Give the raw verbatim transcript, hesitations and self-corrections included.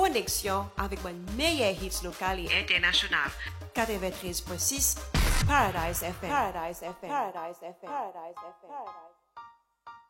connexion avec mon meilleur hits local et international. quatre-vingt-treize point six Paradise F M. Paradise F M. Paradise F M. Paradise F M. Paradise F M.